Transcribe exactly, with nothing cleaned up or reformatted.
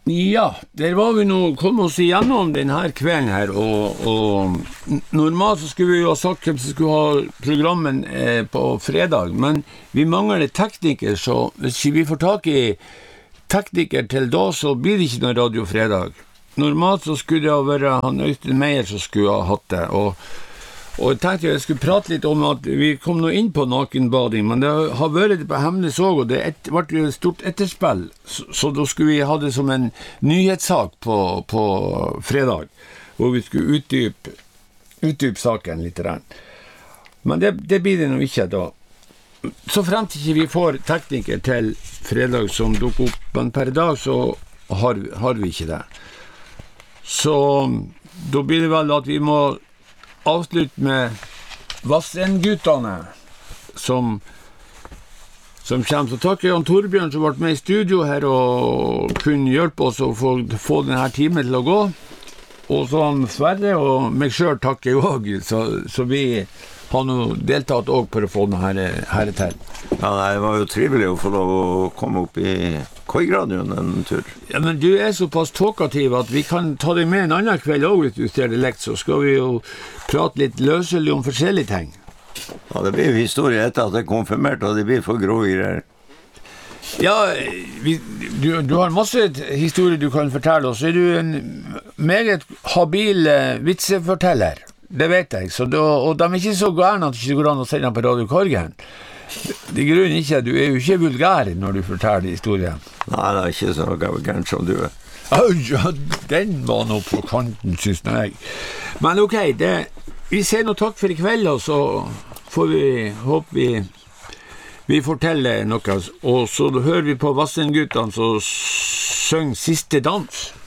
Ja, der var vi nå kommet oss igjennom denne kvelden her, og, og normalt så skulle vi jo ha sagt hvem som skulle ha programmen eh, på fredag, men vi mangler tekniker, så hvis ikke vi får tak i tekniker til da, så blir det ikke noe radio fredag. Normalt så skulle det være han Øystein Meyer som skulle ha hatt det, og Og jeg tenkte jeg skulle prate litt om at vi kom nå inn på nakenbading, men det har vært det på Hemnes også, og det et, ble et stort etterspill, så, så da skulle vi ha det som en nyhetssak på, på fredag, hvor vi skulle utdype, utdype saken litt. Men det, det blir det nå ikke da. Så frem til ikke vi får tekniker til fredag som dukker opp, men per dag så har, har vi ikke det. Så da blir det vel at vi må avslutt med Vassendguttene som som kommer. Så takker Jan Torbjørn som ble med i studio her og kunne hjelpe oss å få, få denne timen til å gå. Og så han Sverre og meg selv takker jeg også, så, så vi har nå deltatt også for å få denne her, her til. Ja, det var jo trivelig å få lov å komme opp i Koiradioen en tur. Ja, men du er såpass talkativ at vi kan ta deg med en annen kveld også, hvis du ser det lekt, så skal vi jo prate litt løselig om forskjellige ting. Ja, det blir jo historie etter at det er konfirmert, og det blir for grove greier. Ja, vi, du, du har masse historier du kan fortelle oss. Er du en meget habil uh, vitseforteller? Det vet jeg, så da, og de er ikke så gærne at det ikke går an å sende på Radio Korgen. Det grunnen ikke, du er jo ikke vulgær når du forteller historien. Nei, det er ikke så gærent som du er. Ja, den var nå på kanten, synes jeg. Men ok, det, vi sier noe takk for i kveld, og så får vi håpe vi, vi forteller noe. Og så hører vi på Vassendguttene som synger Siste dans.